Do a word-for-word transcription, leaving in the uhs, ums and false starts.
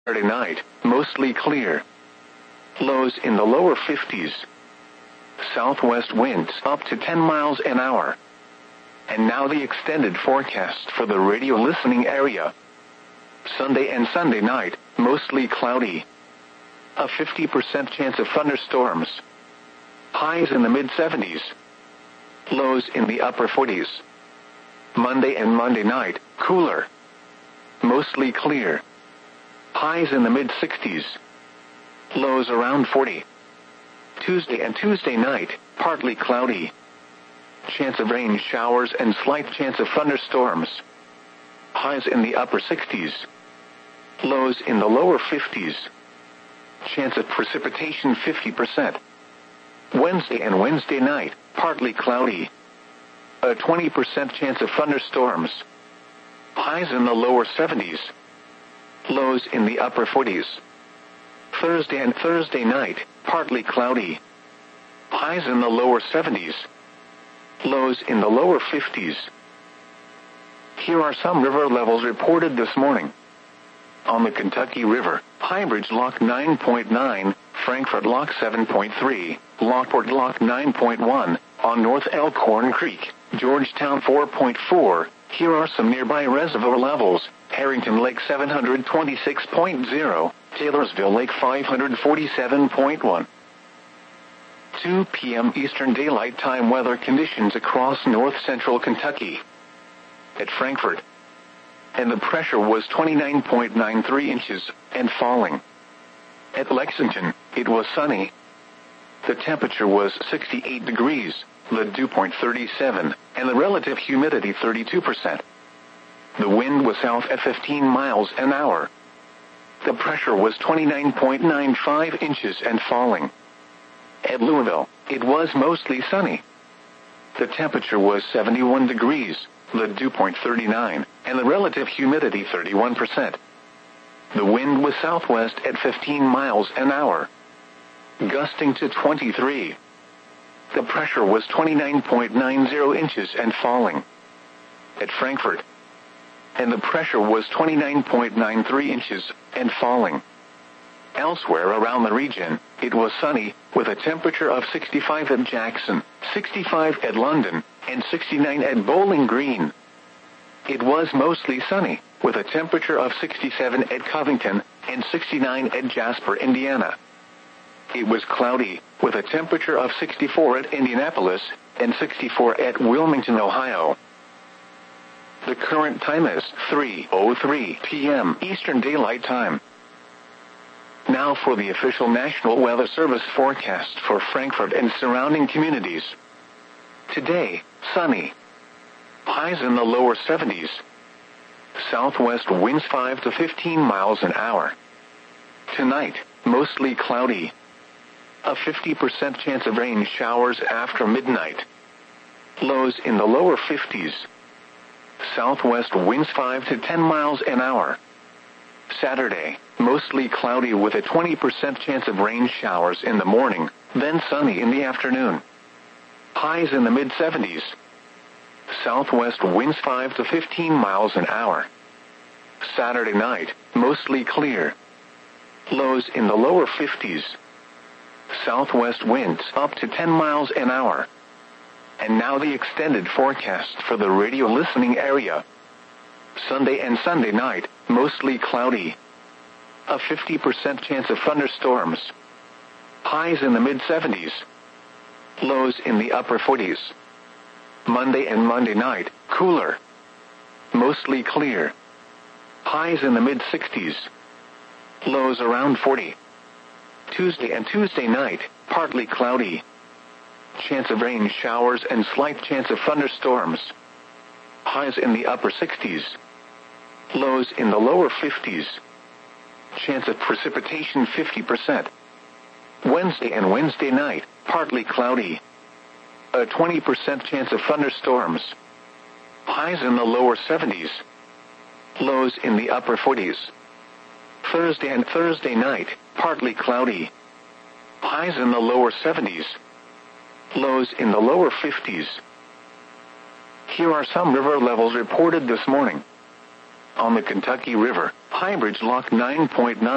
Saturday night, mostly clear. Lows in the lower fifties. Southwest winds up to ten miles an hour. And now the extended forecast for the radio listening area. Sunday and Sunday night, mostly cloudy. A fifty percent chance of thunderstorms. Highs in the mid seventies. Lows in the upper forties. Monday and Monday night, cooler. Mostly clear. Highs in the mid sixties. Lows around forty. Tuesday and Tuesday night, partly cloudy. Chance of rain showers and slight chance of thunderstorms. Highs in the upper sixties. Lows in the lower fifties. Chance of precipitation fifty percent. Wednesday and Wednesday night, partly cloudy. A twenty percent chance of thunderstorms. Highs in the lower seventies. Lows in the upper forties. Thursday and Thursday night, partly cloudy. Highs in the lower seventies. Lows in the lower fifties. Here are some river levels reported this morning. On the Kentucky River, Highbridge Lock nine point nine, Frankfort Lock seven point three, Lockport Lock nine point one, on North Elkhorn Creek, Georgetown four point four. Here are some nearby reservoir levels. Harrington Lake seven hundred twenty-six point zero, Taylorsville Lake five hundred forty-seven point one. two p.m. Eastern Daylight Time weather conditions across north-central Kentucky. At Frankfort, and the pressure was twenty-nine point nine three inches, and falling. At Lexington, it was sunny. The temperature was sixty-eight degrees, the dew point thirty-seven, and the relative humidity thirty-two percent. The wind was south at fifteen miles an hour. The pressure was twenty-nine point nine five inches and falling. At Louisville, it was mostly sunny. The temperature was seventy-one degrees, the dew point thirty-nine, and the relative humidity thirty-one percent. The wind was southwest at fifteen miles an hour, gusting to twenty-three. The pressure was twenty-nine point nine zero inches and falling. At Frankfort, and the pressure was twenty-nine point nine three inches and falling. Elsewhere around the region, it was sunny, with a temperature of sixty-five at Jackson, sixty-five at London, and sixty-nine at Bowling Green. It was mostly sunny, with a temperature of sixty-seven at Covington, and sixty-nine at Jasper, Indiana. It was cloudy, with a temperature of sixty-four at Indianapolis, and sixty-four at Wilmington, Ohio. The current time is three oh three p.m. Eastern Daylight Time. Now for the official National Weather Service forecast for Frankfort and surrounding communities. Today, sunny. Highs in the lower seventies. Southwest winds five to fifteen miles an hour. Tonight, mostly cloudy. A fifty percent chance of rain showers after midnight. Lows in the lower fifties. Southwest winds five to ten miles an hour. Saturday, mostly cloudy with a twenty percent chance of rain showers in the morning, then sunny in the afternoon. Highs in the mid seventies. Southwest winds five to fifteen miles an hour. Saturday night, mostly clear. Lows in the lower fifties. Southwest winds up to ten miles an hour. And now the extended forecast for the radio listening area. Sunday and Sunday night, mostly cloudy. A fifty percent chance of thunderstorms. Highs in the mid seventies. Lows in the upper forties. Monday and Monday night, cooler. Mostly clear. Highs in the mid sixties. Lows around forty. Tuesday and Tuesday night, partly cloudy. Chance of rain showers and slight chance of thunderstorms. Highs in the upper sixties. Lows in the lower fifties. Chance of precipitation fifty percent. Wednesday and Wednesday night, partly cloudy. A twenty percent chance of thunderstorms. Highs in the lower seventies. Lows in the upper forties. Thursday and Thursday night, partly cloudy. Highs in the lower seventies. Lows in the lower fifties. Here are some river levels reported this morning. On the Kentucky River, Highbridge Lock nine point nine.